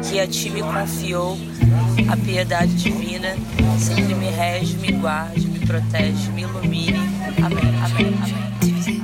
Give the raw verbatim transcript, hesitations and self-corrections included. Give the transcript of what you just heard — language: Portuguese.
que a ti me confiou a piedade divina, sempre me rege, me guarde, me protege, me ilumine. Amém. Amém.